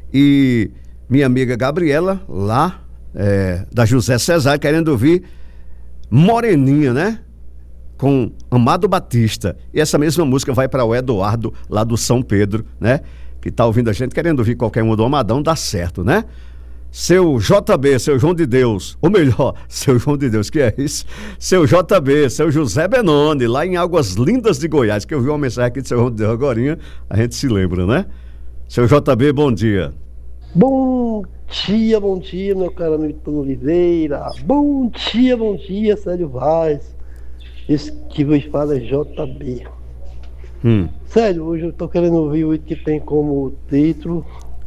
E minha amiga Gabriela, lá da José Cesário, querendo ouvir Moreninha, né? Com Amado Batista. E essa mesma música vai para o Eduardo, lá do São Pedro, né? Que tá ouvindo a gente, querendo ouvir qualquer um do Amadão, dá certo, né? Seu JB, seu João de Deus, ou melhor, seu João de Deus, que é isso? Seu JB, seu José Benoni, lá em Águas Lindas de Goiás, que eu vi uma mensagem aqui de seu João de Deus agorinha, a gente se lembra, né? Seu JB, bom dia. Bom dia, meu caro amigo Tony Oliveira. Bom dia, Célio Vaz. Esse que vos fala é JB. Sério, hoje eu tô querendo ouvir o que tem como título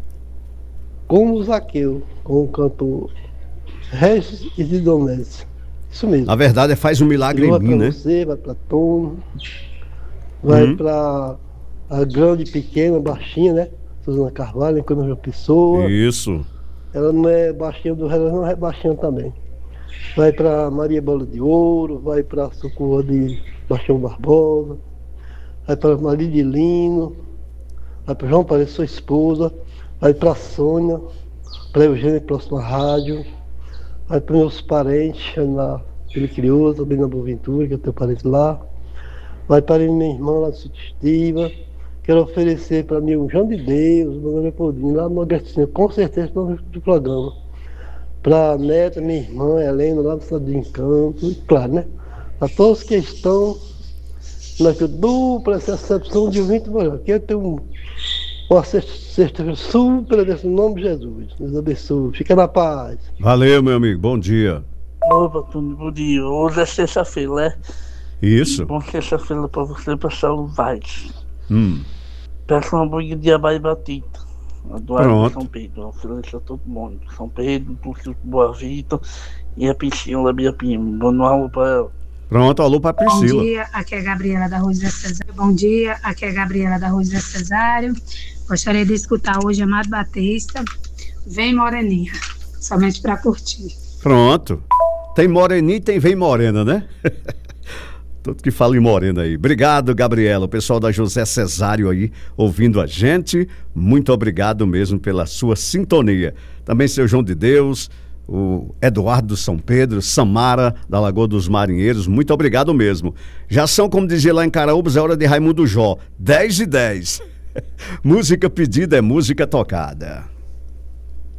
Como Zaqueu, com o cantor Regis Isidonese. Isso mesmo. Na verdade, faz um milagre em mim, né? Você, vai pra Tony, vai pra a grande, pequena, baixinha, né? Suzana Carvalho, Enquanto João Pessoa. Isso. Ela não é baixinha do relógio, não é baixinha também. Vai pra Maria Bola de Ouro, vai pra Socorro de Bastião Barbosa, vai pra Maria de Lino, vai pra João Paredes, sua esposa, vai pra Sônia, pra Eugênia, próxima rádio, vai para meus parentes na Vila Crioula, também na Boaventura, que eu tenho parente lá, vai para minha irmã lá do Sítio Estiva. Quero oferecer para mim o João de Deus, o meu Leopoldinho, lá no Agostinho, com certeza do programa. Para a neta, minha irmã, Helena, lá do Estado de Encanto, e claro, né? Para todos que estão naquela dupla recepção de 20 melhor. Aqui eu tenho uma sexta-feira super desse nome de Jesus. Deus abençoe. Fica na paz. Valeu, meu amigo. Bom dia. Opa, Tony, bom dia. Hoje é sexta-feira, né? Isso. Bom sexta-feira para você, para Saulo Vaz. Peço uma boia de Abai Batista. Eduardo São Pedro. Ofereço a todo mundo. São Pedro, Curso Boa Vita e a Piscina da Bia Pima. Bom alô para ela. Pronto, alô para Priscila. Bom dia, aqui é a Gabriela da Rosa Cesário. Bom dia, aqui é a Gabriela da Rosa Cesário. Gostaria de escutar hoje Amado Batista. Vem Moreninha, somente para curtir. Pronto. Tem Moreninha e tem Vem Morena, né? Tudo que fala em morena aí. Obrigado, Gabriela. O pessoal da José Cesário aí ouvindo a gente. Muito obrigado mesmo pela sua sintonia. Também seu João de Deus, o Eduardo do São Pedro, Samara da Lagoa dos Marinheiros. Muito obrigado mesmo. Já são, como dizia lá em Caraúbas, é hora de Raimundo Jó. 10:10. Música pedida é música tocada.